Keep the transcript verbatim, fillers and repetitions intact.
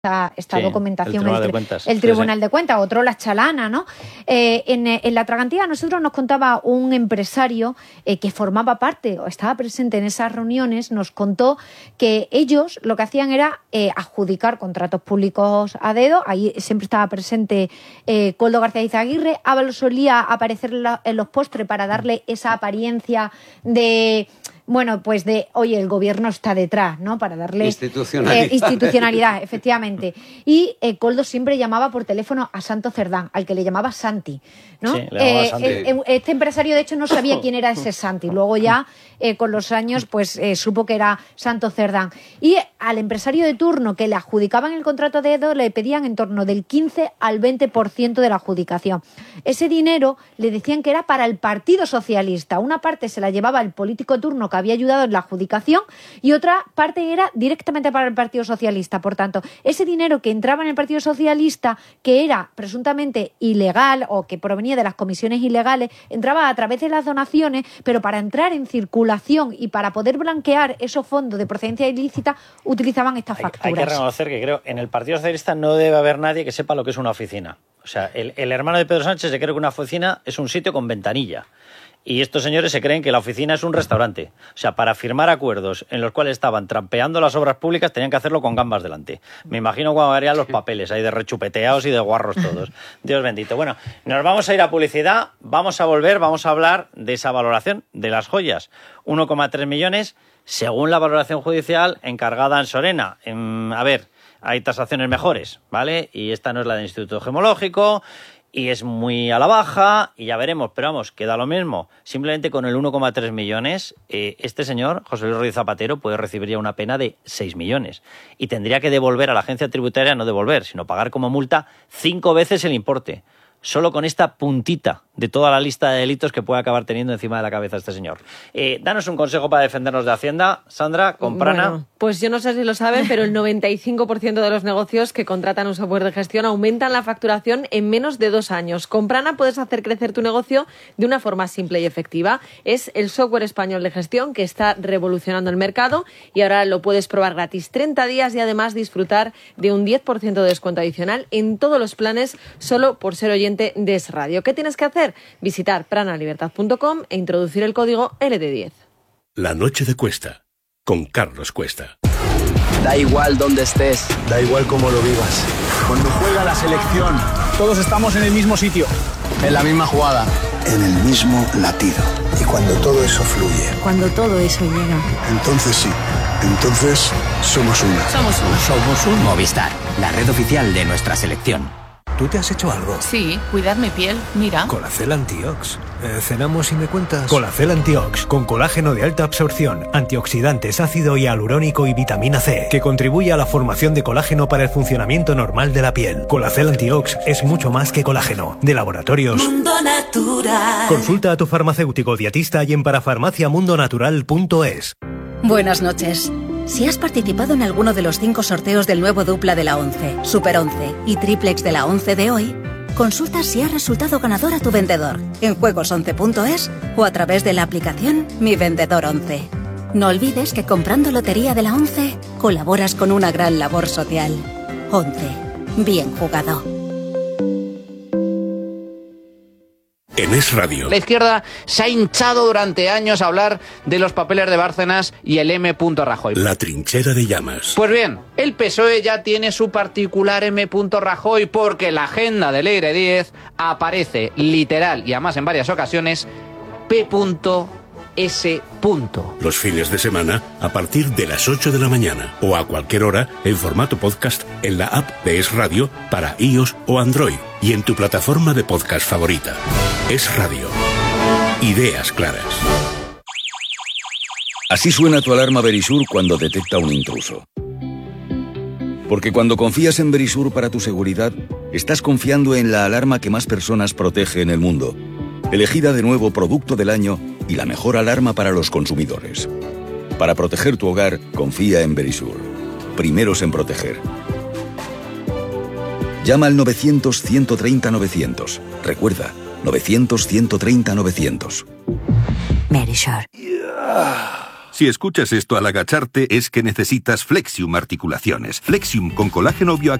esta, esta sí, documentación. El Tribunal el, de Cuentas. El Tribunal sí, sí. de Cuentas, otro la chalana, ¿no? Eh, en, en la Tragantía a nosotros nos contaba un empresario eh, que formaba parte o estaba presente en esas reuniones, nos contó que ellos lo que hacían era eh, adjudicar contratos públicos a dedo. Ahí siempre estaba presente eh, Koldo García Izaguirre. Ábalos solía aparecer en, la, en los postres para darle esa apariencia de... Bueno, pues de, oye, el gobierno está detrás, ¿no? Para darle... Institucionalidad. Eh, institucionalidad, efectivamente. Y eh, Koldo siempre llamaba por teléfono a Santo Cerdán, al que le llamaba Santi, ¿no? Sí, le llamaba eh, Santi. eh, este empresario, de hecho, no sabía quién era ese Santi. Luego ya, eh, con los años, pues eh, supo que era Santo Cerdán. Y al empresario de turno que le adjudicaban el contrato de dedo le pedían en torno del quince al veinte por ciento de la adjudicación. Ese dinero le decían que era para el Partido Socialista. Una parte se la llevaba el político de turno que había ayudado en la adjudicación y otra parte era directamente para el Partido Socialista. Por tanto, ese dinero que entraba en el Partido Socialista, que era presuntamente ilegal o que provenía de las comisiones ilegales, entraba a través de las donaciones, pero para entrar en circulación y para poder blanquear esos fondos de procedencia ilícita utilizaban estas hay, facturas. Hay que reconocer que creo en el Partido Socialista no debe haber nadie que sepa lo que es una oficina. O sea, el, el hermano de Pedro Sánchez se cree que una oficina es un sitio con ventanilla. Y estos señores se creen que la oficina es un restaurante. O sea, para firmar acuerdos en los cuales estaban trampeando las obras públicas tenían que hacerlo con gambas delante. Me imagino cuando harían los papeles ahí de rechupeteados y de guarros todos. Dios bendito. Bueno, nos vamos a ir a publicidad, vamos a volver, vamos a hablar de esa valoración de las joyas. uno coma tres millones según la valoración judicial encargada en Sorena. En, a ver, hay tasaciones mejores, ¿vale? Y esta no es la del Instituto Gemológico... y es muy a la baja, y ya veremos, pero vamos, queda lo mismo. Simplemente con el uno coma tres millones, eh, este señor, José Luis Rodríguez Zapatero, puede recibir ya una pena de seis millones. Y tendría que devolver a la agencia tributaria, no devolver, sino pagar como multa cinco veces el importe. Solo con esta puntita de toda la lista de delitos que puede acabar teniendo encima de la cabeza este señor. Eh, danos un consejo para defendernos de Hacienda, Sandra, con Prana. Bueno, pues yo no sé si lo saben, pero el noventa y cinco por ciento de los negocios que contratan un software de gestión aumentan la facturación en menos de dos años. Con Prana puedes hacer crecer tu negocio de una forma simple y efectiva. Es el software español de gestión que está revolucionando el mercado y ahora lo puedes probar gratis treinta días y además disfrutar de un diez por ciento de descuento adicional en todos los planes solo por ser oyente de Es Radio. ¿Qué tienes que hacer? Visitar prana libertad punto com e introducir el código L D diez. La noche de Cuesta, con Carlos Cuesta. Da igual dónde estés, da igual cómo lo vivas. Cuando juega la selección, todos estamos en el mismo sitio, en la misma jugada, en el mismo latido. Y cuando todo eso fluye, cuando todo eso llega, entonces sí, entonces somos uno. Somos uno. Somos un Movistar, la red oficial de nuestra selección. ¿Tú te has hecho algo? Sí, cuidar mi piel, mira. Colacel Antiox. Eh, ¿Cenamos y me cuentas? Colacel Antiox, con colágeno de alta absorción, antioxidantes, ácido hialurónico y vitamina C, que contribuye a la formación de colágeno para el funcionamiento normal de la piel. Colacel Antiox es mucho más que colágeno. De Laboratorios Mundo Natural. Consulta a tu farmacéutico dietista y en parafarmacia mundo natural punto es. Buenas noches. Si has participado en alguno de los cinco sorteos del nuevo dupla de la once, Super once y Triplex de la once de hoy, consulta si has resultado ganador a tu vendedor en juegos once punto es o a través de la aplicación Mi Vendedor once. No olvides que comprando Lotería de la once colaboras con una gran labor social. once. Bien jugado. En Es Radio. La izquierda se ha hinchado durante años a hablar de los papeles de Bárcenas y el M. Rajoy. La trinchera de llamas. Pues bien, el P S O E ya tiene su particular M. Rajoy porque la agenda del Eire diez aparece literal y además en varias ocasiones P S Los fines de semana a partir de las ocho de la mañana o a cualquier hora en formato podcast en la app de Es Radio para iOS o Android y en tu plataforma de podcast favorita. Es Radio. Ideas claras. Así suena tu alarma Verisur cuando detecta un intruso. Porque cuando confías en Verisur para tu seguridad, estás confiando en la alarma que más personas protege en el mundo. Elegida de nuevo Producto del Año y la mejor alarma para los consumidores. Para proteger tu hogar, confía en Verisur. Primeros en proteger. Llama al novecientos, ciento treinta, novecientos. Recuerda, novecientos, ciento treinta, novecientos. Verisur. Yeah. Si escuchas esto al agacharte es que necesitas Flexium Articulaciones. Flexium con colágeno bioactivo